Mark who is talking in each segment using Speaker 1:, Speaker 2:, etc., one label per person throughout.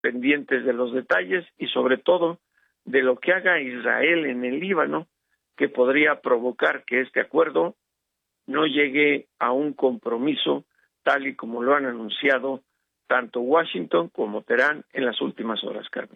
Speaker 1: pendientes de los detalles y sobre todo de lo que haga Israel en el Líbano, que podría provocar que este acuerdo no llegue a un compromiso tal y como lo han anunciado tanto Washington como Teherán en las últimas horas, Carmen.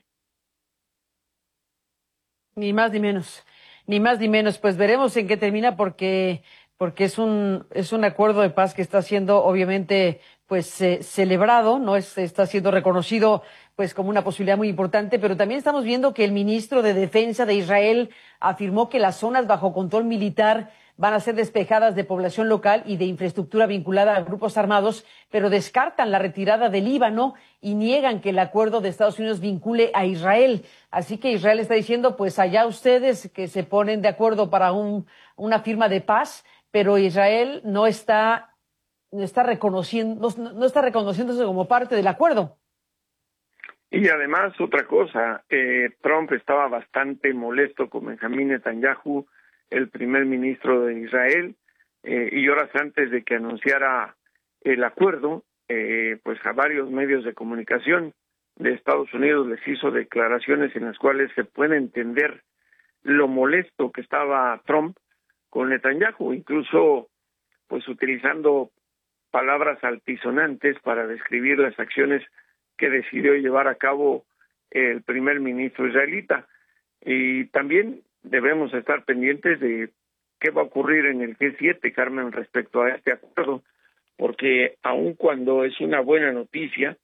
Speaker 2: Ni más ni menos, ni más ni menos. Pues veremos en qué termina porque es un acuerdo de paz que está siendo obviamente pues celebrado, no es, está siendo reconocido pues como una posibilidad muy importante, pero también estamos viendo que el ministro de Defensa de Israel afirmó que las zonas bajo control militar van a ser despejadas de población local y de infraestructura vinculada a grupos armados, pero descartan la retirada del Líbano y niegan que el acuerdo de Estados Unidos vincule a Israel. Así que Israel está diciendo, pues allá ustedes que se ponen de acuerdo para una firma de paz, pero Israel no está reconociéndose como parte del acuerdo.
Speaker 1: Y además, otra cosa, Trump estaba bastante molesto con Benjamín Netanyahu, el primer ministro de Israel, y horas antes de que anunciara el acuerdo, pues a varios medios de comunicación de Estados Unidos les hizo declaraciones en las cuales se puede entender lo molesto que estaba Trump con Netanyahu, incluso pues utilizando palabras altisonantes para describir las acciones que decidió llevar a cabo el primer ministro israelita. Y también debemos estar pendientes de qué va a ocurrir en el G7, Carmen, respecto a este acuerdo, porque aun cuando es una buena noticia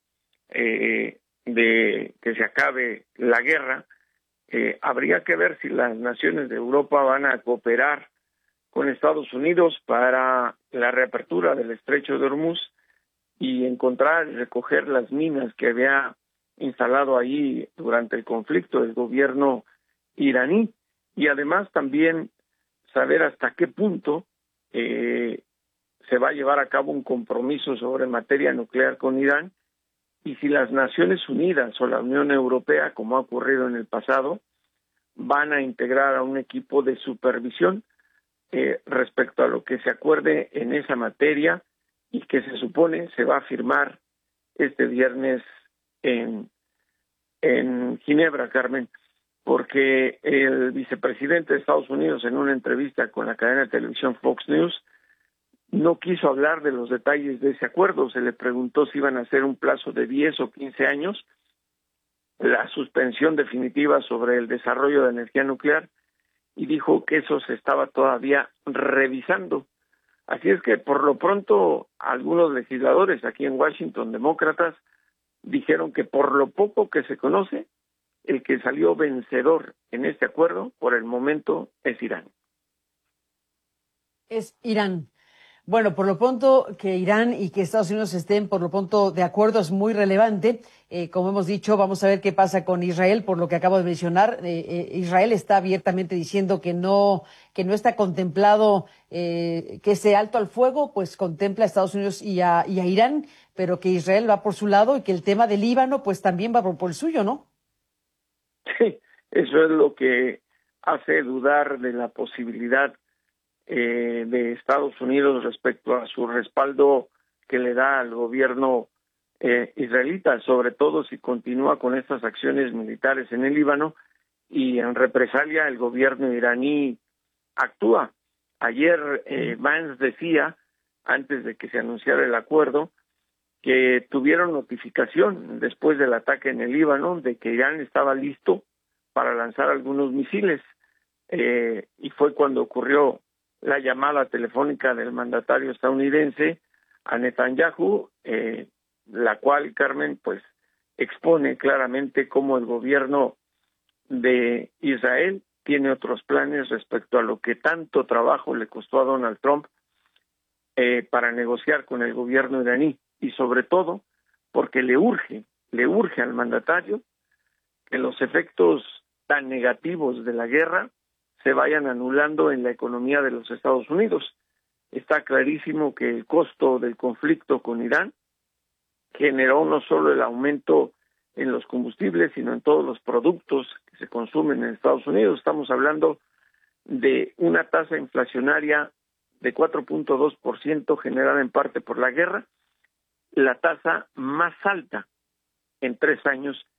Speaker 1: de que se acabe la guerra, habría que ver si las naciones de Europa van a cooperar con Estados Unidos para la reapertura del estrecho de Hormuz y encontrar y recoger las minas que había instalado ahí durante el conflicto del gobierno iraní, y además también saber hasta qué punto se va a llevar a cabo un compromiso sobre materia nuclear con Irán, y si las Naciones Unidas o la Unión Europea, como ha ocurrido en el pasado, van a integrar a un equipo de supervisión respecto a lo que se acuerde en esa materia y que se supone se va a firmar este viernes en Ginebra, Carmen, porque el vicepresidente de Estados Unidos en una entrevista con la cadena de televisión Fox News no quiso hablar de los detalles de ese acuerdo. Se le preguntó si iban a ser un plazo de 10 o 15 años, la suspensión definitiva sobre el desarrollo de energía nuclear, y dijo que eso se estaba todavía revisando. Así es que por lo pronto algunos legisladores aquí en Washington, demócratas, dijeron que por lo poco que se conoce, el que salió vencedor en este acuerdo por el momento es Irán.
Speaker 2: Es Irán. Bueno, por lo pronto que Irán y que Estados Unidos estén por lo pronto de acuerdo es muy relevante. Como hemos dicho, vamos a ver qué pasa con Israel, por lo que acabo de mencionar. Israel está abiertamente diciendo que no está contemplado que ese alto al fuego, pues contempla a Estados Unidos y a Irán, pero que Israel va por su lado y que el tema del Líbano pues también va por el suyo, ¿no?
Speaker 1: Sí, eso es lo que hace dudar de la posibilidad de Estados Unidos respecto a su respaldo que le da al gobierno israelita, sobre todo si continúa con estas acciones militares en el Líbano y en represalia el gobierno iraní actúa. Ayer Vance decía, antes de que se anunciara el acuerdo, que tuvieron notificación después del ataque en el Líbano de que Irán estaba listo para lanzar algunos misiles, y fue cuando ocurrió la llamada telefónica del mandatario estadounidense a Netanyahu, la cual, Carmen, pues expone claramente cómo el gobierno de Israel tiene otros planes respecto a lo que tanto trabajo le costó a Donald Trump para negociar con el gobierno iraní, y sobre todo porque le urge al mandatario que los efectos tan negativos de la guerra se vayan anulando en la economía de los Estados Unidos. Está clarísimo que el costo del conflicto con Irán generó no solo el aumento en los combustibles, sino en todos los productos que se consumen en Estados Unidos. Estamos hablando de una tasa inflacionaria de 4.2% generada en parte por la guerra, la tasa más alta en 3 años